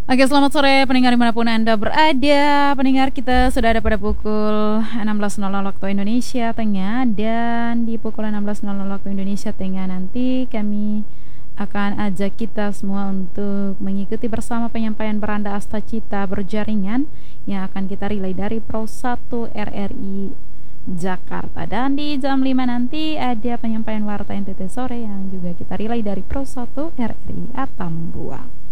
Oke, selamat sore pendengar dimanapun Anda berada. Pendengar kita sudah ada pada pukul 16.00 waktu Indonesia Tengah. Dan di pukul 16.00 waktu Indonesia Tengah nanti kami akan ajak kita semua untuk mengikuti bersama penyampaian beranda Asta Cita berjaringan yang akan kita relay dari Pro 1 RRI Jakarta. Dan di jam 5 nanti ada penyampaian Warta NTT Sore yang juga kita relay dari Pro 1 RRI Atambua.